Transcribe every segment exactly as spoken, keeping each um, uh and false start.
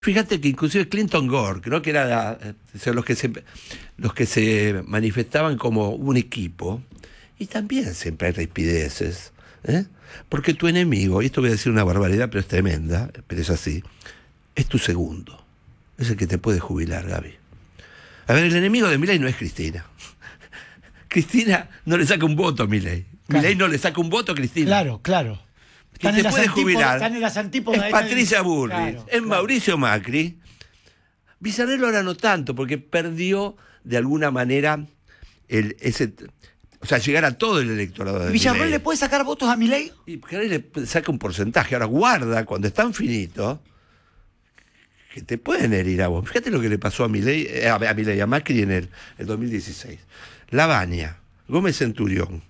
Fíjate que inclusive Clinton Gore, ¿no? que eran los que se los que se manifestaban como un equipo, y también siempre hay rispideces, ¿eh? Porque tu enemigo, y esto voy a decir una barbaridad, pero es tremenda, pero es así, es tu segundo, es el que te puede jubilar, Gaby. A ver, el enemigo de Milei no es Cristina. Cristina no le saca un voto a Milei. Claro. Milei no le saca un voto a Cristina. Claro, claro. Que te puede jubilar es Patricia Bullrich, claro, es claro. Mauricio Macri. Villareal ahora no tanto, porque perdió de alguna manera el, ese, o sea, llegar a todo el electorado de ¿Villarreal Milei. le puede sacar votos a Milei? Y Milei le saca un porcentaje. Ahora guarda, cuando es tan finito, que te pueden herir a vos. Fíjate lo que le pasó a Milei, eh, a, a Milei, a Macri en el, el dos mil dieciséis. Lavagna, Gómez Centurión,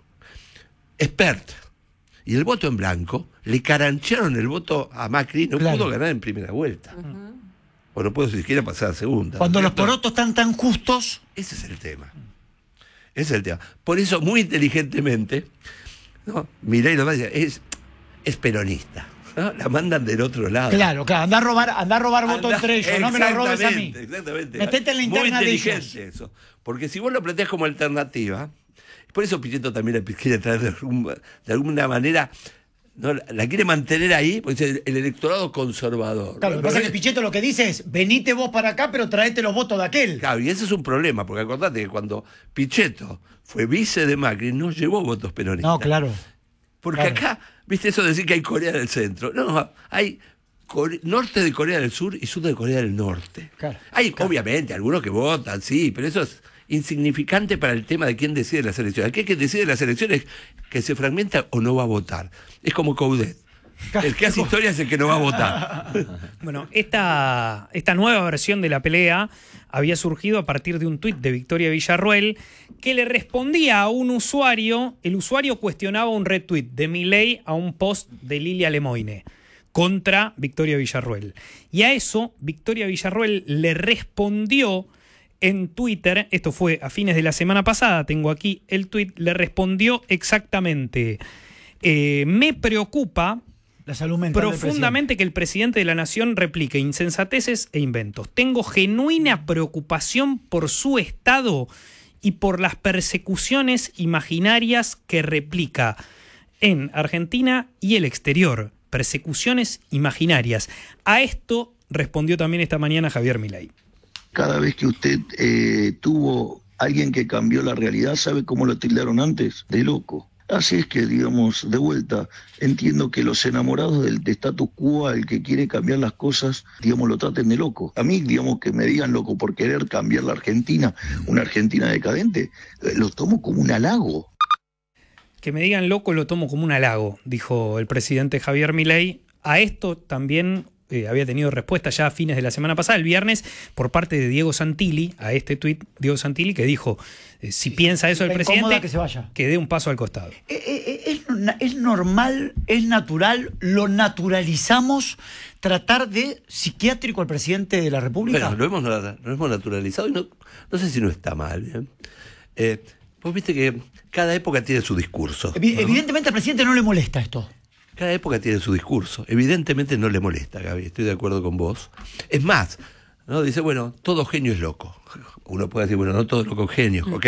Espert y el voto en blanco, le caranchearon el voto a Macri, no claro. pudo ganar en primera vuelta. Uh-huh. O no pudo siquiera pasar a segunda. Cuando ¿no? los porotos están tan justos. Ese es el tema. Ese es el tema. Por eso, muy inteligentemente, ¿no? Milei lo más es, es peronista. ¿No? La mandan del otro lado. Claro, claro, anda a robar, anda a robar votos entre ellos, no me lo robes a mí. Exactamente. Metete en la interna muy de inteligente ellos. Eso. Porque si vos lo planteás como alternativa, por eso Pichetto también la quiere traer de, algún, de alguna manera, ¿no? La quiere mantener ahí, porque es el, el electorado conservador. Claro, lo que pasa es que Pichetto lo que dice es, venite vos para acá, pero traete los votos de aquel. Claro, y ese es un problema, porque acordate que cuando Pichetto fue vice de Macri, no llevó votos peronistas. No, claro. Porque claro. acá, viste eso de decir que hay Corea del Centro. No, hay Core... norte de Corea del Sur y sur de Corea del Norte. Claro, hay, claro. obviamente, algunos que votan, sí, pero eso es insignificante para el tema de quién decide las elecciones. Aquel que decide las elecciones que se fragmenta o no va a votar. Es como Coudet. El que hace historia es el que no va a votar. Bueno, esta, esta nueva versión de la pelea había surgido a partir de un tuit de Victoria Villarruel que le respondía a un usuario. El usuario cuestionaba un retweet de Milei a un post de Lilia Lemoine contra Victoria Villarruel. Y a eso Victoria Villarruel le respondió en Twitter, esto fue a fines de la semana pasada, tengo aquí el tuit, le respondió exactamente, eh, me preocupa la salud mental profundamente que el presidente de la nación replique insensateces e inventos. Tengo genuina preocupación por su estado y por las persecuciones imaginarias que replica en Argentina y el exterior. Persecuciones imaginarias. A esto respondió también esta mañana Javier Milei. Cada vez que usted eh, tuvo alguien que cambió la realidad, ¿sabe cómo lo tildaron antes? De loco. Así es que, digamos, de vuelta, entiendo que los enamorados del de status quo, el que quiere cambiar las cosas, digamos, lo traten de loco. A mí, digamos, que me digan loco por querer cambiar la Argentina, una Argentina decadente, eh, lo tomo como un halago. Que me digan loco lo tomo como un halago, dijo el presidente Javier Milei. A esto también eh, había tenido respuesta ya a fines de la semana pasada, el viernes, por parte de Diego Santilli, a este tuit, Diego Santilli, que dijo, eh, si piensa eso el presidente, que se vaya. Que dé un paso al costado. Eh, eh, es, es normal, es natural, lo naturalizamos tratar de psiquiátrico al presidente de la República. Bueno, lo hemos, lo hemos naturalizado y no, no sé si no está mal. ¿eh? Eh, vos viste que cada época tiene su discurso. Evi- ¿no? Evidentemente al presidente no le molesta esto. Cada época tiene su discurso. Evidentemente no le molesta, Gaby, estoy de acuerdo con vos. Es más, ¿no? Dice, bueno, todo genio es loco. Uno puede decir, bueno, no todo loco es genio, ok.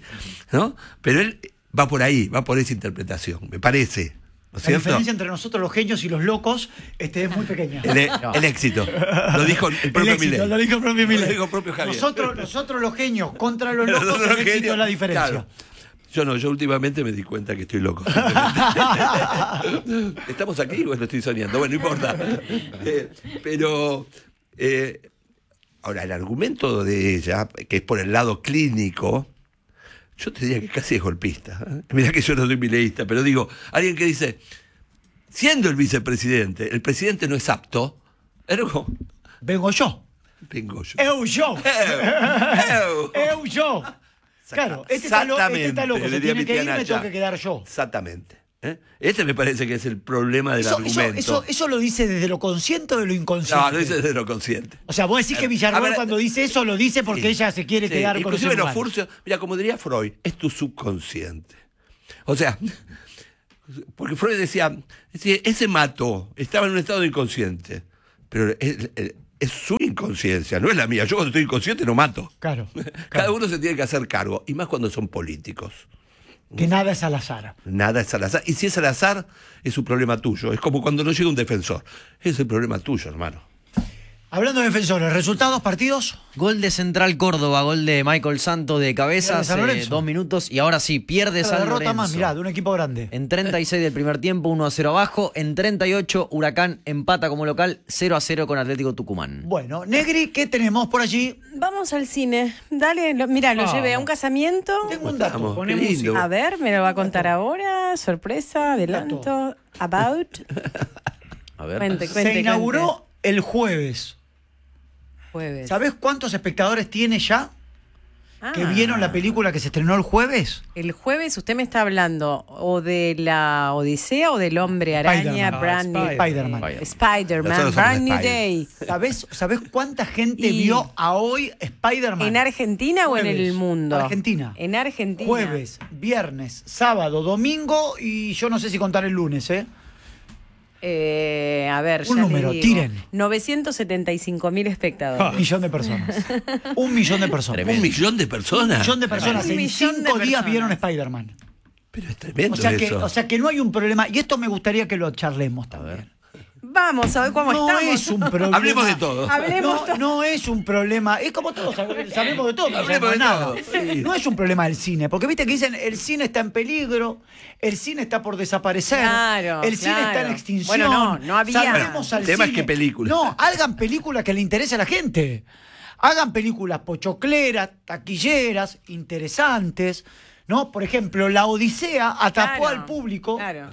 ¿No? Pero él va por ahí, va por esa interpretación, me parece. ¿No es La cierto? diferencia entre nosotros los genios y los locos este, es muy pequeña. El, no. el éxito. Lo dijo el propio el éxito, Milei. Lo dijo el propio Milei. Lo dijo el propio Javier. Nosotros, nosotros los genios contra los locos, los el éxito genios, es la diferencia. Claro. Yo no, yo últimamente me di cuenta que estoy loco. ¿Estamos aquí o lo estoy soñando? Bueno, no importa. Eh, pero, eh, ahora, el argumento de ella, que es por el lado clínico, yo te diría que casi es golpista. ¿eh? Mirá que yo no soy mileísta, pero digo, alguien que dice, siendo el vicepresidente, el presidente no es apto, ergo, vengo yo. Vengo yo. Eu yo. Eu, eu. Eu yo. Claro, este está, lo, este está loco, se tiene que ir, me tengo que quedar yo. Exactamente. ¿eh? Este me parece que es el problema del eso, argumento. Eso, eso, ¿Eso lo dice desde lo consciente o de lo inconsciente? No, lo dice desde lo consciente. O sea, vos decís que Villarruel cuando dice eso lo dice porque sí, ella se quiere sí, quedar con inclusive los furcios, mira, como diría Freud, es tu subconsciente. O sea, porque Freud decía, decía ese mató, estaba en un estado inconsciente, pero el, el, es su inconsciencia, no es la mía. Yo cuando estoy inconsciente no mato. Claro. Cada claro. uno se tiene que hacer cargo, y más cuando son políticos. Que nada es al azar. Nada es al azar. Y si es al azar, es un problema tuyo. Es como cuando no llega un defensor. Es el problema tuyo, hermano. Hablando de defensores, ¿resultados, partidos? Gol de Central Córdoba, gol de Michael Santo de cabeza Gol de San hace Lorenzo. dos minutos y ahora sí, pierde La San derrota Lorenzo. más, mirá, de un equipo grande. En treinta y seis del primer tiempo, uno a cero abajo. En treinta y ocho, Huracán empata como local cero a cero con Atlético Tucumán. Bueno, Negri, ¿qué tenemos por allí? Vamos al cine. Dale, lo, mira, lo Vamos. llevé a un casamiento. Tengo un dato. Vamos, qué Ponemos lindo. A ver, me lo va a contar ahora. Sorpresa, adelanto. About. A ver. Cuente, cuente, Se inauguró el jueves. cuente. Jueves. ¿Sabés cuántos espectadores tiene ya que Ah. vieron la película que se estrenó el jueves? El jueves usted me está hablando o de la Odisea o del Hombre Araña, Spider-Man. Brand New Spider-Man. Spider-Man, Nosotros somos Brand New Spider. Day. ¿Sabés, ¿Sabés cuánta gente Y- vio a hoy Spider-Man? ¿En Argentina o en Jueves. el mundo? Argentina. En Argentina. Jueves, viernes, sábado, domingo y yo no sé si contar el lunes, ¿eh? Eh, a ver, Un ya le número, digo. tiren. novecientos setenta y cinco mil Un espectadores. millón de personas. Un millón de personas. ¿Un millón de personas? Un millón de personas. Un En millón de cinco días personas. vieron Spider-Man. Pero es tremendo O sea, que, eso. o sea que no hay un problema. Y esto me gustaría que lo charlemos también. Vamos a ver cómo No estamos. es un problema. Hablemos de todo. Hablemos No, no es un problema. Es como todos sab- sabemos de todo, no Hablemos sabemos de nada. todo, sí. No es un problema del cine. Porque viste que dicen el cine está en peligro, el cine está por desaparecer, Claro, el cine está en claro. extinción. Bueno, no, no había. Salvemos al El tema es cine. qué película. No, hagan películas que le interese a la gente. Hagan películas pochocleras, taquilleras, interesantes. ¿No? Por ejemplo, La Odisea atrapó Claro, al público. Claro.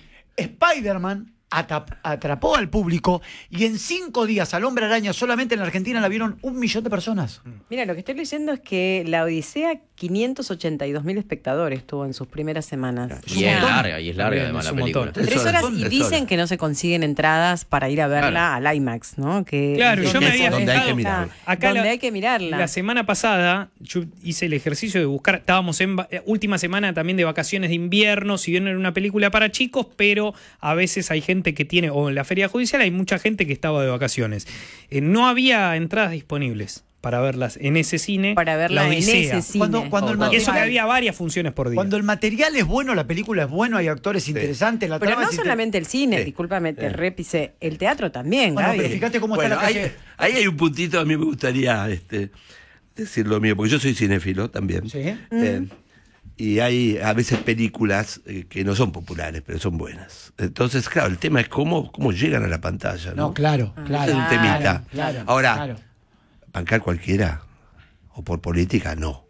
Spider-Man atap- atrapó al público y en cinco días al Hombre Araña solamente en la Argentina la vieron un millón de personas. Mira, lo que estoy leyendo es que La Odisea, quinientos ochenta y dos mil espectadores tuvo en sus primeras semanas. Es Y un es montón. larga, y es larga También, además es la un película. montón. Tres Tres horas horas, y tres dicen horas. que no se consiguen entradas para ir a verla Claro. al IMAX, ¿no? Que Claro, yo me es había donde hay que fijado- mirarla. Acá donde la- hay que mirarla. La semana pasada yo hice el ejercicio de buscar, estábamos en va- eh, última semana también de vacaciones de invierno, si bien era una película para chicos, pero a veces hay gente que tiene, o en la feria judicial hay mucha gente que estaba de vacaciones. Eh, no había entradas disponibles para verlas en ese cine. para verla La en Odisea. ese cine. Cuando, cuando el Oh, Y eso que material, había varias funciones por día. cuando el material es bueno, la película es buena, hay actores interesantes, la Pero trama no es inter- solamente el cine, Sí. discúlpame, te Sí. repise, el teatro también, Bueno, Gaby. pero fíjate cómo Bueno, está la ahí, calle. ahí hay un puntito, a mí me gustaría este, decir lo mío, porque yo soy cinéfilo también. Sí. Eh, y hay a veces películas eh, que no son populares, pero son buenas. Entonces, claro, el tema es cómo, cómo llegan a la pantalla, ¿no? No, claro, claro. Ese es un temita. Claro, claro, Ahora, claro. bancar cualquiera, o por política, no.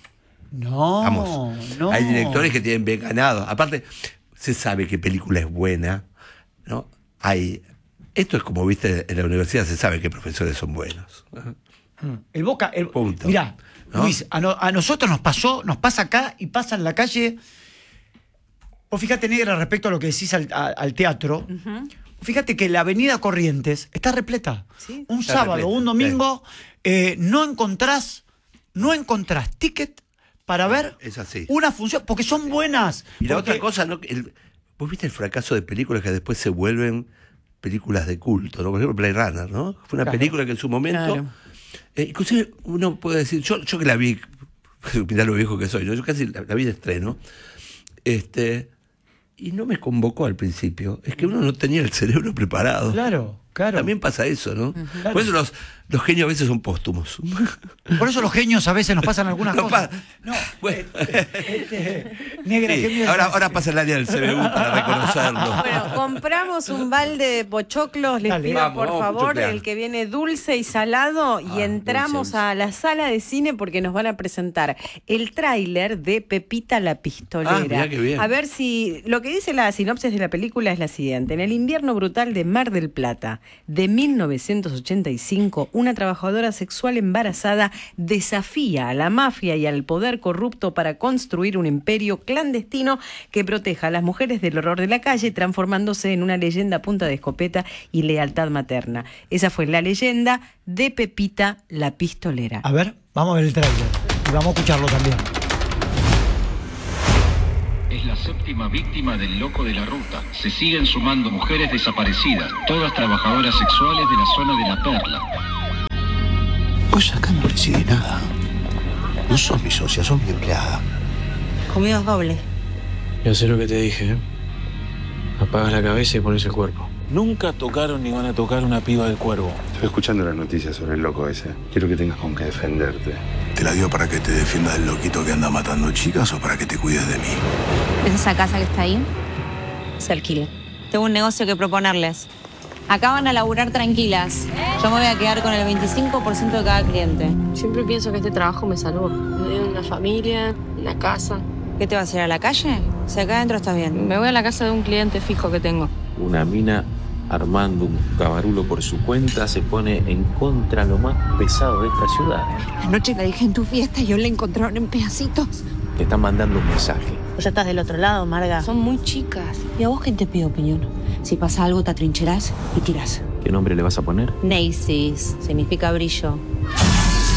No, Vamos, no. hay directores que tienen bien ganado. Aparte, se sabe qué película es buena, ¿no? Hay, esto es como, viste, en la universidad se sabe qué profesores son buenos. El Boca, el, Punto. mirá, ¿No? Luis, a, no- a nosotros nos pasó, nos pasa acá y pasa en la calle. Vos fíjate, Negra, respecto a lo que decís al, a- al teatro. Fíjate que la avenida Corrientes está repleta. Sí. Un Está sábado, repleta, un domingo, eh, no encontrás, no encontrás ticket para ver Es así. una función, porque son buenas. Y la porque- otra cosa, ¿no? El- vos viste el fracaso de películas que después se vuelven películas de culto, ¿no? Por ejemplo, Blade Runner, ¿no? Fue una Claro. película que en su momento... Claro. eh, inclusive uno puede decir, yo, yo que la vi, mirá lo viejo que soy, ¿no? Yo casi la, la vi de estreno, este, y no me convocó al principio. Es que uno no tenía el cerebro preparado. Claro, claro. También pasa eso, ¿no? Claro. Por eso los, los genios a veces son póstumos. Por eso los genios a veces nos pasan algunas No cosas. pa- No, Bueno. este, Negra, Sí, ¿qué me ibas a ahora, decir? ahora pasa el área del C B U para reconocerlo. Bueno, compramos un balde de pochoclos, les Dale. pido Vamos, por vamos a favor, pochoclear. el que viene dulce y salado, y Ah, entramos dulce, dulce. a la sala de cine porque nos van a presentar el tráiler de Pepita la Pistolera. Ah, mirá qué bien. A ver si lo que dice la sinopsis de la película es la siguiente. En el invierno brutal de Mar del Plata de mil novecientos ochenta y cinco, una trabajadora sexual embarazada desafía a la mafia y al poder corrupto para construir un imperio clandestino que proteja a las mujeres del horror de la calle, transformándose en una leyenda a punta de escopeta y lealtad materna. Esa fue la leyenda de Pepita la Pistolera. A ver, vamos a ver el tráiler y vamos a escucharlo también. Es la séptima víctima del loco de la ruta. Se siguen sumando mujeres desaparecidas, todas trabajadoras sexuales de la zona de La Perla. Vos acá no decidís nada. No sos mi socia, sos mi empleada. Comidos doble. Ya sé lo que te dije, ¿eh? Apagas la cabeza y pones el cuerpo. Nunca tocaron ni van a tocar una piba del Cuervo. Estoy escuchando las noticias sobre el loco ese. Quiero que tengas con qué defenderte. ¿Te la dio para que te defiendas del loquito que anda matando chicas o para que te cuides de mí? ¿Es esa casa que está ahí? Se alquila. Tengo un negocio que proponerles. Acá van a laburar tranquilas. Yo me voy a quedar con el veinticinco por ciento de cada cliente. Siempre pienso que este trabajo me salvó. Me dio una familia, una casa. ¿Qué te vas a ir a la calle? Si acá adentro estás bien. Me voy a la casa de un cliente fijo que tengo. Una mina armando un cabarulo por su cuenta se pone en contra lo más pesado de esta ciudad. Anoche la dije en tu fiesta y yo la encontraron en pedacitos. Te están mandando un mensaje. Vos ya estás del otro lado, Marga. Son muy chicas. ¿Y a vos quién te pide opinión? Si pasa algo, te atrincherás y tirás. ¿Qué nombre le vas a poner? Neisis. Significa brillo.